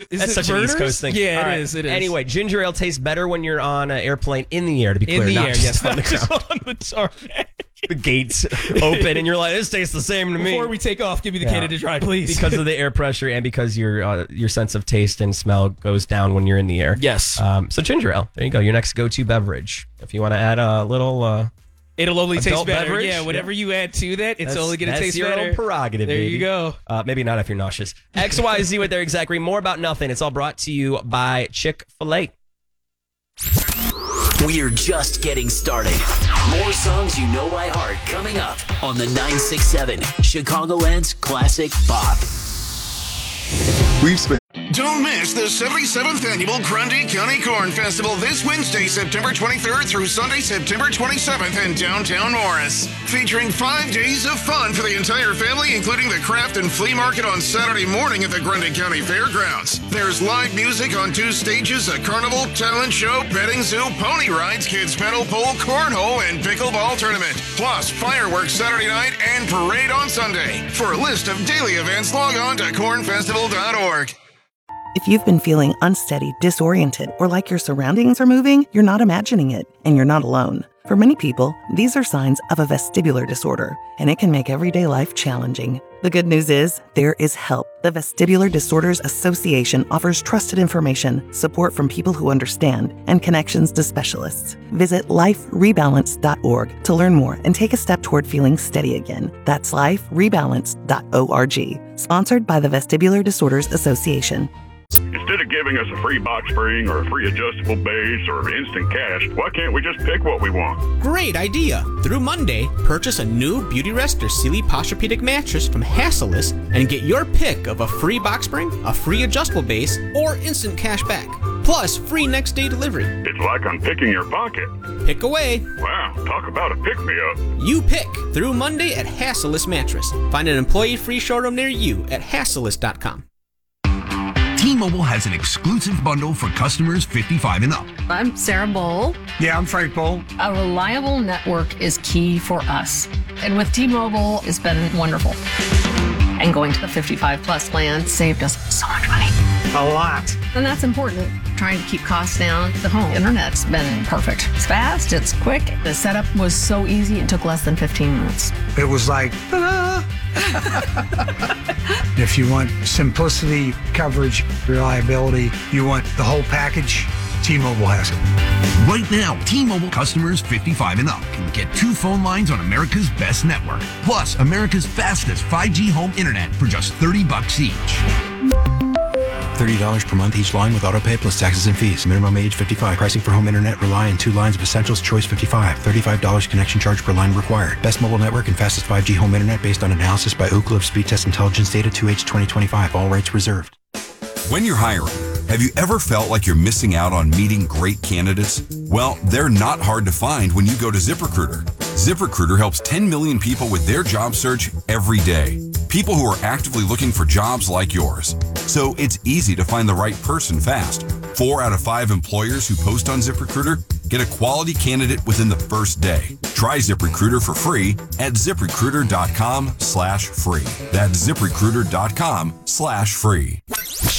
That's it such burners? an East Coast thing. Yeah, All it right. is. Anyway, ginger ale tastes better when you're on an airplane in the air, to be clear. In the not air, just yes. on the Just ground. on the tarmac. The gates open, and you're like, this tastes the same to me. Before we take off, give me the Canada Dry, please. Because of the air pressure and because your sense of taste and smell goes down when you're in the air. Yes. So ginger ale, there you go. Your next go-to beverage. If you want to add a little... It'll only taste adult better. beverage? Yeah, whatever you add to that, it's only going to taste your better. own prerogative, There baby. you go. Maybe not if you're nauseous. XYZ with Eric Zachary. More about nothing. It's all brought to you by Chick-fil-A. We're just getting started. More songs you know by heart coming up on the 967 Chicagoland's Classic Pop. Don't miss the 77th Annual Grundy County Corn Festival this Wednesday, September 23rd through Sunday, September 27th in downtown Morris. Featuring 5 days of fun for the entire family, including the craft and flea market on Saturday morning at the Grundy County Fairgrounds. There's live music on 2 stages, a carnival, talent show, petting zoo, pony rides, kids pedal pole, cornhole, and pickleball tournament. Plus, fireworks Saturday night and parade on Sunday. For a list of daily events, log on to cornfestival.org. If you've been feeling unsteady, disoriented, or like your surroundings are moving, you're not imagining it, and you're not alone. For many people, these are signs of a vestibular disorder, and it can make everyday life challenging. The good news is, there is help. The Vestibular Disorders Association offers trusted information, support from people who understand, and connections to specialists. Visit liferebalance.org to learn more and take a step toward feeling steady again. That's liferebalance.org. Sponsored by the Vestibular Disorders Association. Instead of giving us a free box spring or a free adjustable base or instant cash, why can't we just pick what we want? Great idea! Through Monday, purchase a new Beautyrest or Sealy Posturepedic mattress from Hassellus and get your pick of a free box spring, a free adjustable base, or instant cash back. Plus, free next day delivery. It's like I'm picking your pocket. Pick away. Wow, talk about a pick-me-up. You pick through Monday at Hassellus Mattress. Find an employee-free showroom near you at hassellus.com. T-Mobile has an exclusive bundle for customers 55 and up. I'm Sarah Bowl. Yeah, I'm Frank Bowl. A reliable network is key for us. And with T-Mobile, it's been wonderful. And going to the 55 plus plan saved us so much money. A lot. And that's important. Trying to keep costs down. The home internet's been perfect. It's fast, it's quick. The setup was so easy, it took less than 15 minutes. It was like, ta-da! If you want simplicity, coverage, reliability, you want the whole package, T-Mobile has it. Right now, T-Mobile customers 55 and up can get 2 phone lines on America's best network, plus America's fastest 5G home internet for just $30 each. $30 per month each line with autopay plus taxes and fees. Minimum age 55. Pricing for home internet rely on 2 lines of Essentials Choice 55. $35 connection charge per line required. Best mobile network and fastest 5G home internet based on analysis by Ookla of Speed Test Intelligence data 2H 2025. All rights reserved. When you're hiring, have you ever felt like you're missing out on meeting great candidates? Well, they're not hard to find when you go to ZipRecruiter. ZipRecruiter helps 10 million people with their job search every day. People who are actively looking for jobs like yours. So it's easy to find the right person fast. 4 out of 5 employers who post on ZipRecruiter get a quality candidate within the first day. Try ZipRecruiter for free at ZipRecruiter.com/free. That's ZipRecruiter.com/free.